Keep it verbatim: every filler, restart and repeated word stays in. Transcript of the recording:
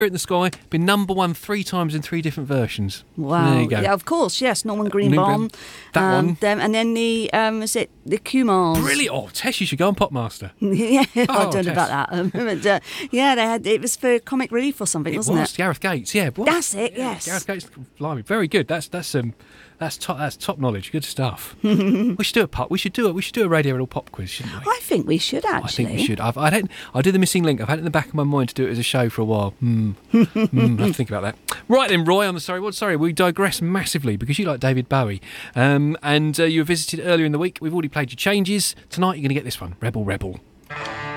in the Sky, been number one three times in three different versions. Wow. There you go. Yeah, of course, yes. Norman Greenbaum. That um, one. Them, and then the, um, is it the Kumars? Brilliant. Oh, Tess, you should go on Popmaster. yeah, Oh, I don't know Tess. about that. Um, but, uh, yeah, they had, it was for Comic Relief or something, It wasn't was it? Gareth Gates, yeah. What? That's it, Yeah, yes. Gareth Gates, blimey, very good. That's that's um that's top that's top knowledge. Good stuff. we should do a pop. We should do it. We should do a Radio Riddle pop quiz, shouldn't we? I think we should actually. I think we should. I've, I don't. I did the missing link. I've had it in the back of my mind to do it as a show for a while. Hmm. mm, I have to think about that. Right then, Roy. On the sorry, what? Sorry, we digress massively because you like David Bowie, um, and uh, you were visited earlier in the week. We've already played your changes. Tonight, you're going to get this one, Rebel Rebel.